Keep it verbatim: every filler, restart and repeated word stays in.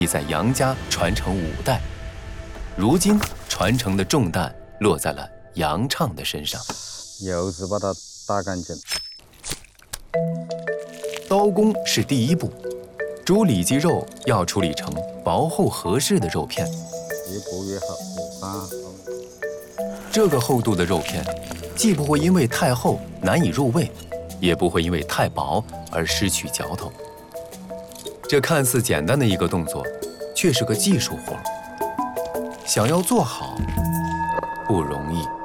在杨家传承五代，如今传承的重担落在了杨畅的身上。 柚子把它打干净。 刀工是第一步，猪里脊肉要处理成薄厚合适的肉片， 越薄越好，啊。 这个厚度的肉片，既不会因为太厚难以入味，也不会因为太薄而失去嚼头。这看似简单的一个动作，却是个技术活。想要做好，不容易。